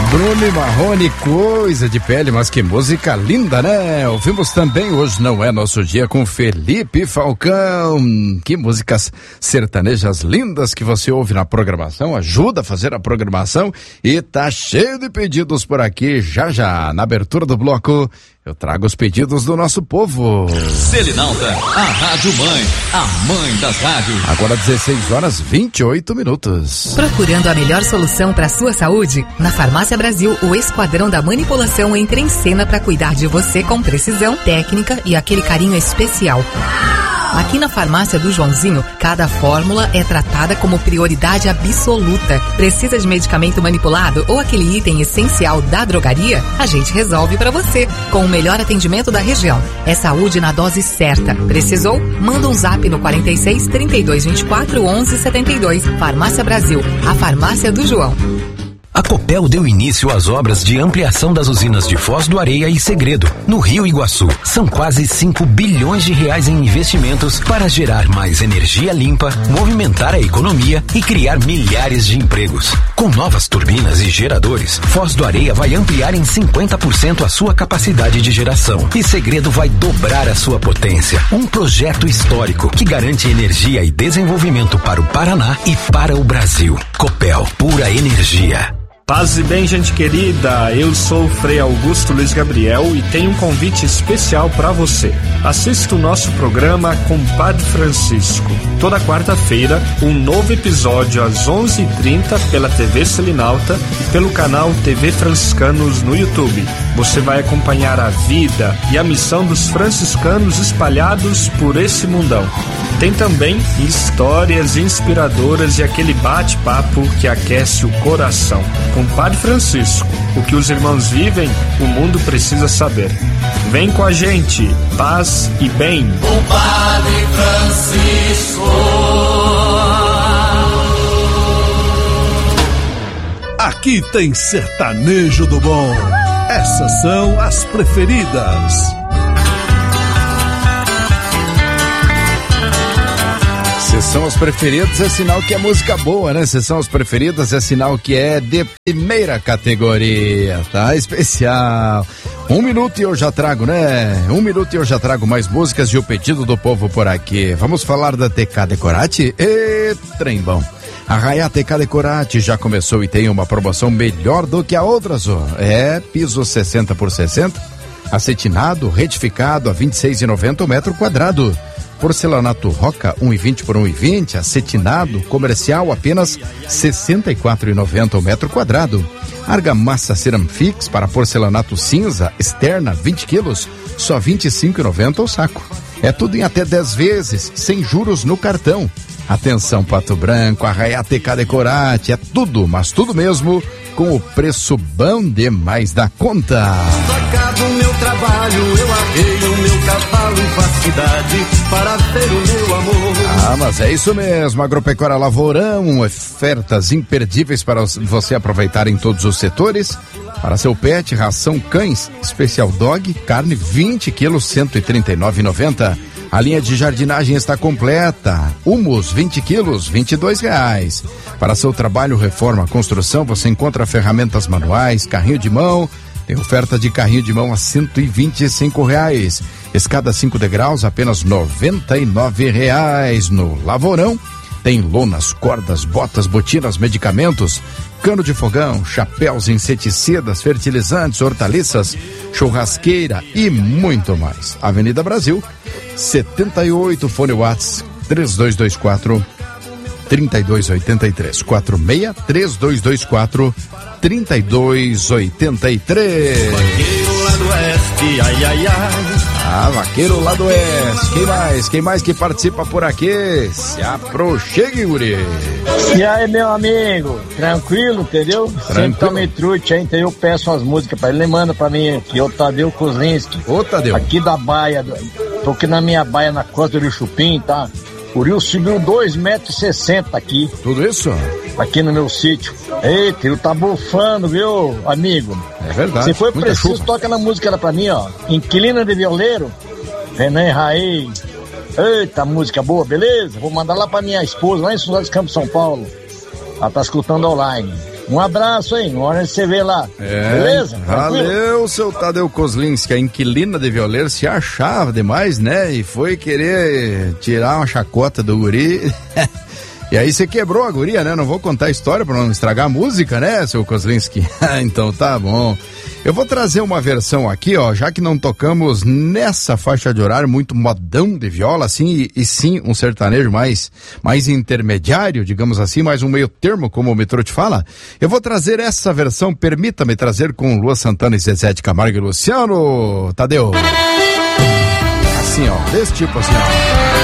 Bruno e Marrone, coisa de pele, mas que música linda, né? Ouvimos também Hoje Não É Nosso Dia com Felipe Falcão. Que músicas sertanejas lindas que você ouve na programação, ajuda a fazer a programação e tá cheio de pedidos por aqui. Já, na abertura do bloco, eu trago os pedidos do nosso povo. Selinalta, a Rádio Mãe, a mãe das rádios. Agora 16h28. Procurando a melhor solução para sua saúde? Na Farmácia Brasil, o Esquadrão da Manipulação entra em cena para cuidar de você com precisão, técnica e aquele carinho especial. Aqui na Farmácia do Joãozinho, cada fórmula é tratada como prioridade absoluta. Precisa de medicamento manipulado ou aquele item essencial da drogaria? A gente resolve para você, com o melhor atendimento da região. É saúde na dose certa. Precisou? Manda um zap no 46 32 24 11 72. Farmácia Brasil, a farmácia do João. A Copel deu início às obras de ampliação das usinas de Foz do Areia e Segredo, no Rio Iguaçu. São quase 5 bilhões de reais em investimentos para gerar mais energia limpa, movimentar a economia e criar milhares de empregos. Com novas turbinas e geradores, Foz do Areia vai ampliar em 50% a sua capacidade de geração e Segredo vai dobrar a sua potência. Um projeto histórico que garante energia e desenvolvimento para o Paraná e para o Brasil. Copel, pura energia. Paz e bem, gente querida, eu sou o Frei Augusto Luiz Gabriel e tenho um convite especial para você. Assista o nosso programa Compadre Francisco. Toda quarta-feira, um novo episódio às 11h30 pela TV Selinalta e pelo canal TV Franciscanos no YouTube. Você vai acompanhar a vida e a missão dos franciscanos espalhados por esse mundão. Tem também histórias inspiradoras e aquele bate-papo que aquece o coração. Compadre Francisco, o que os irmãos vivem, o mundo precisa saber. Vem com a gente, paz e bem. Compadre Francisco. Aqui tem sertanejo do bom. Essas são as preferidas. Se são as preferidas, é sinal que é música boa, né? Se são as preferidas, é sinal que é de primeira categoria, tá? Especial. 1 minuto e eu já trago, né? 1 minuto e eu já trago mais músicas e o pedido do povo por aqui. Vamos falar da TK Decorate? Trem bom. A Arraiá TK Decorate já começou e tem uma promoção melhor do que a outras, ó. Piso 60 por 60, acetinado, retificado a R$26,90 o metro quadrado. Porcelanato Roca 1,20 por 1,20, acetinado, comercial apenas R$64,90 o metro quadrado. Argamassa Ceramfix para porcelanato cinza externa 20 quilos, só R$25,90 o saco. É tudo em até 10 vezes, sem juros no cartão. Atenção Pato Branco, Arraiá TK Decorate, é tudo, mas tudo mesmo, com o preço bom demais da conta. Acabo o meu trabalho, eu arreio o meu cavalo e faço cidade para ter o meu amor. Ah, mas é isso mesmo, Agropecuária Lavourão, ofertas imperdíveis para você aproveitar em todos os setores. Para seu pet, ração cães, especial dog, carne 20 quilos, R$139,90. A linha de jardinagem está completa. Humus, 20 quilos, R$22. Para seu trabalho, reforma, construção, você encontra ferramentas manuais, carrinho de mão. Tem oferta de carrinho de mão a R$125. Escada 5 degraus, apenas R$99. No Lavourão, tem lonas, cordas, botas, botinas, medicamentos, cano de fogão, chapéus, inseticidas, fertilizantes, hortaliças, churrasqueira e muito mais. Avenida Brasil, 78, fone Whats 3224 3283 46 3224 3283. Vaqueiro lá do oeste, ai ai ai. Ah, vaqueiro lá do oeste. Quem mais que participa por aqui? Se aproxegue, guri. E aí, meu amigo, tranquilo, entendeu? Tranquilo. Sempre tomei truque, aí, então eu peço umas músicas pra ele, manda pra mim aqui, o Tadeu Kozlinski. Ô, Tadeu. Aqui da baia, tô aqui na minha baia, na costa do Rio Chupim, tá? O rio subiu 2,60 metros aqui. Tudo isso? Aqui no meu sítio. Eita, ele tá bufando, viu, amigo? É verdade. Se for muita preciso, chuva. toca na música pra mim, ó. Inquilina de Violeiro, Renan Raiz. Eita, música boa, beleza? Vou mandar lá pra minha esposa, lá em São José dos Campos, São Paulo. Ela tá escutando online. Um abraço aí, uma hora você vê lá. Beleza? Valeu, seu Tadeu Kozlinski. A inquilina de violeiro se achava demais, né? E foi querer tirar uma chacota do guri. E aí você quebrou a guria, né? Não vou contar a história pra não estragar a música, né, seu Kozlinski? Então tá bom. Eu vou trazer uma versão aqui, ó, já que não tocamos nessa faixa de horário muito modão de viola, assim, e sim um sertanejo mais intermediário, digamos assim, mais um meio termo, como o Metrô te fala. Eu vou trazer essa versão, permita-me trazer com Lua Santana e Zezé de Camargo e Luciano, Tadeu. Assim, ó, desse tipo assim, ó.